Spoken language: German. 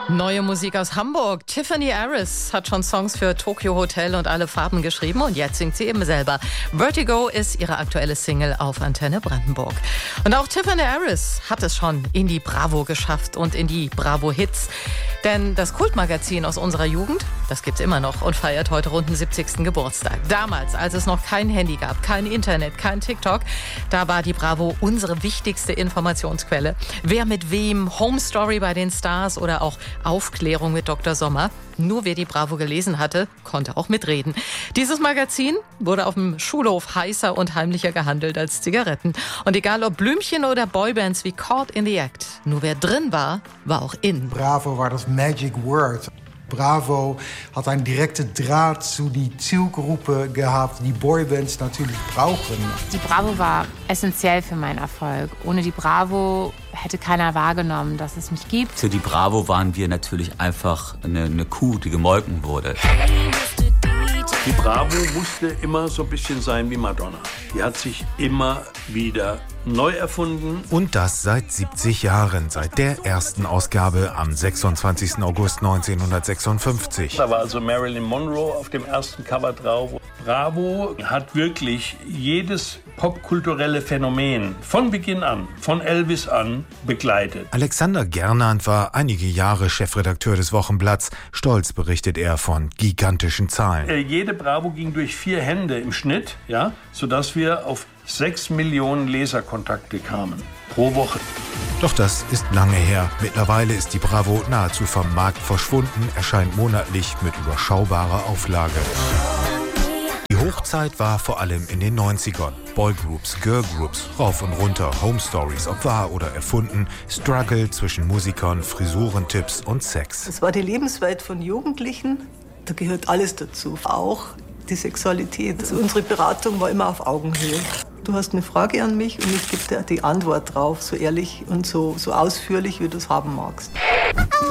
Neue Musik aus Hamburg. Tiffany Aris hat schon Songs für Tokyo Hotel und Alle Farben geschrieben und jetzt singt sie eben selber. Vertigo ist ihre aktuelle Single auf Antenne Brandenburg. Und auch Tiffany Aris hat es schon in die Bravo geschafft und in die Bravo Hits. Denn das Kultmagazin aus unserer Jugend, das gibt's immer noch und feiert heute runden 70. Geburtstag. Damals, als es noch kein Handy gab, kein Internet, kein TikTok, da war die Bravo unsere wichtigste Informationsquelle. Wer mit wem, Home Story bei den Stars oder auch Aufklärung mit Dr. Sommer. Nur wer die Bravo gelesen hatte, konnte auch mitreden. Dieses Magazin wurde auf dem Schulhof heißer und heimlicher gehandelt als Zigaretten. Und egal ob Blümchen oder Boybands wie Caught in the Act, nur wer drin war, war auch in. Bravo war das Magic Word. Bravo hat einen direkten Draht zu die Zielgruppe gehabt, die Boybands natürlich brauchen. Die Bravo war essentiell für meinen Erfolg. Ohne die Bravo hätte keiner wahrgenommen, dass es mich gibt. Für die Bravo waren wir natürlich einfach eine Kuh, die gemolken wurde. Die Bravo musste immer so ein bisschen sein wie Madonna. Die hat sich immer wieder neu erfunden. Und das seit 70 Jahren, seit der ersten Ausgabe am 26. August 1956. Da war also Marilyn Monroe auf dem ersten Cover drauf. Bravo hat wirklich jedes popkulturelle Phänomen von Beginn an, von Elvis an, begleitet. Alexander Gernand war einige Jahre Chefredakteur des Wochenblatts. Stolz berichtet er von gigantischen Zahlen. Jede Bravo ging durch 4 Hände im Schnitt, ja, sodass wir auf 6 Millionen Leserkontakte kamen pro Woche. Doch das ist lange her. Mittlerweile ist die Bravo nahezu vom Markt verschwunden, erscheint monatlich mit überschaubarer Auflage. Die Hochzeit war vor allem in den 90ern. Boygroups, Girlgroups, rauf und runter, Home Stories, ob wahr oder erfunden, Struggle zwischen Musikern, Frisurentipps und Sex. Es war die Lebenswelt von Jugendlichen, da gehört alles dazu, auch die Sexualität. Also unsere Beratung war immer auf Augenhöhe. Du hast eine Frage an mich und ich gebe dir die Antwort drauf, so ehrlich und so ausführlich, wie du es haben magst.